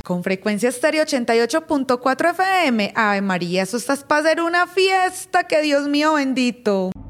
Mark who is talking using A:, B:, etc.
A: Con Frecuencia Estéreo 88.4 FM. Ave María, eso estás para hacer una fiesta, que Dios mío bendito.